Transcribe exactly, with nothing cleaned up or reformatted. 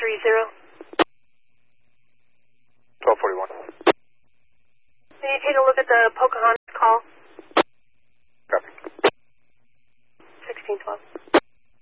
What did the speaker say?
three zero. twelve forty-one. Can you take a look at the Pocahontas call? Copy. sixteen twelve.